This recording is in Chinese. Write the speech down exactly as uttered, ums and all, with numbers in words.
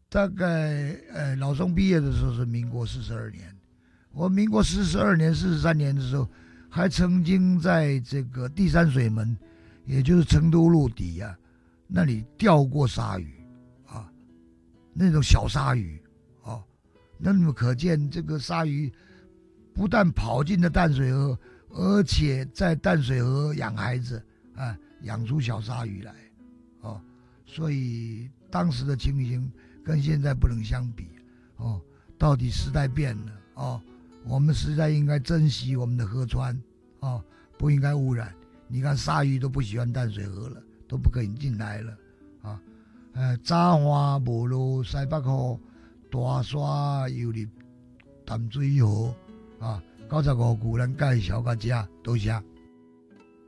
大概呃老松毕业的时候是民国四十二年，我民国四十二年、四十三年的时候，还曾经在这个第三水门，也就是成都路底啊，那里钓过鲨鱼啊，那种小鲨鱼哦，那么可见这个鲨鱼不但跑进了淡水河，而且在淡水河养孩子啊，养出小鲨鱼来哦，所以当时的情形跟现在不能相比哦。到底时代变了哦，我们实在应该珍惜我们的河川哦，不应该污染。你看鲨鱼都不喜欢淡水河了，都不可以进来了啊。呃，早花无落西北雨，大沙又入淡水河啊。九十五句咱介绍到这，多谢。